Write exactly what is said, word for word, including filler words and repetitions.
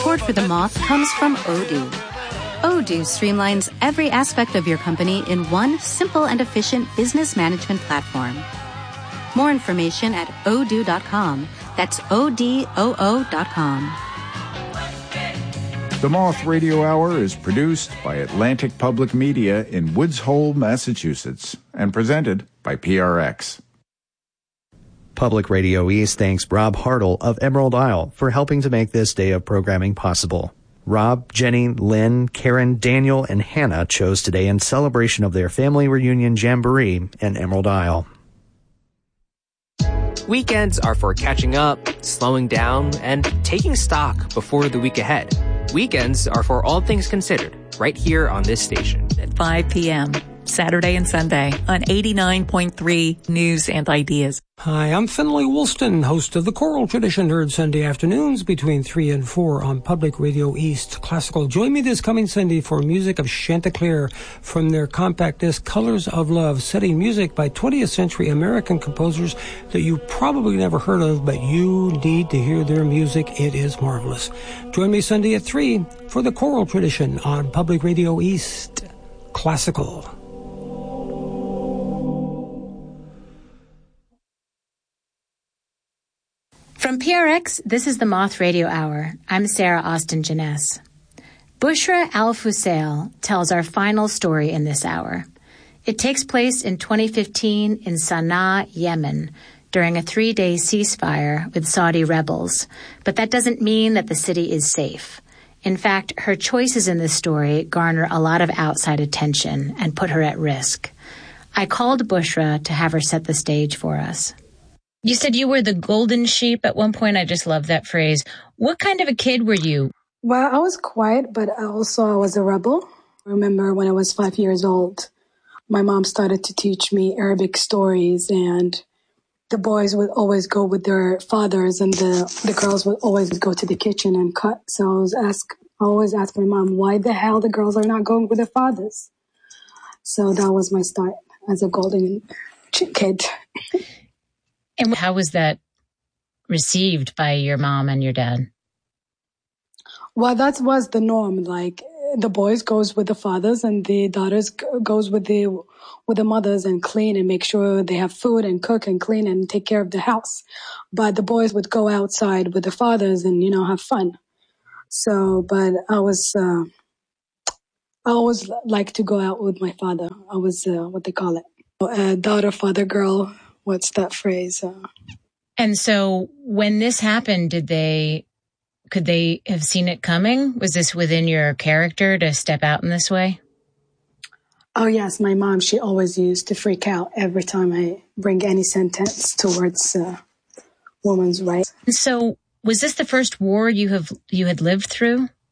Support for The Moth comes from Odoo. Odoo streamlines every aspect of your company in one simple and efficient business management platform. More information at odoo dot com. That's O D O O dot com. The Moth Radio Hour is produced by Atlantic Public Media in Woods Hole, Massachusetts, and presented by P R X. Public Radio East thanks Rob Hartle of Emerald Isle for helping to make this day of programming possible. Rob, Jenny, Lynn, Karen, Daniel, and Hannah chose today in celebration of their family reunion jamboree in Emerald Isle. Weekends are for catching up, slowing down, and taking stock before the week ahead. Weekends are for All Things Considered, right here on this station. At five p.m., Saturday and Sunday on eighty-nine point three News and Ideas. Hi, I'm Finley Woolston, host of the Choral Tradition, heard Sunday afternoons between three and four on Public Radio East Classical. Join me this coming Sunday for music of Chanticleer from their compact disc Colors of Love, setting music by twentieth century American composers that you probably never heard of, but you need to hear their music. It is marvelous. Join me Sunday at three for the Choral Tradition on Public Radio East Classical. From P R X, this is the Moth Radio Hour. I'm Sarah Austin Janess. Bushra Al-Fusail tells our final story in this hour. It takes place in twenty fifteen in Sana'a, Yemen, during a three-day ceasefire with Saudi rebels. But that doesn't mean that the city is safe. In fact, her choices in this story garner a lot of outside attention and put her at risk. I called Bushra to have her set the stage for us. You said you were the golden sheep at one point. I just love that phrase. What kind of a kid were you? Well, I was quiet, but also I was a rebel. I remember when I was five years old, my mom started to teach me Arabic stories, and the boys would always go with their fathers, and the, the girls would always go to the kitchen and cut. So I was ask, I always ask my mom, why the hell the girls are not going with their fathers? So that was my start as a golden kid. And how was that received by your mom and your dad? Well, that was the norm. Like, the boys goes with the fathers and the daughters goes with the with the mothers and clean and make sure they have food and cook and clean and take care of the house. But the boys would go outside with the fathers and, you know, have fun. So, but I was, uh, I always like to go out with my father. I was, uh, what they call it, a daughter, father, girl. What's that phrase? Uh, and so when this happened, did they, could they have seen it coming? Was this within your character to step out in this way? Oh, yes. My mom, she always used to freak out every time I bring any sentence towards uh, women's rights. So was this the first war you have you had lived through?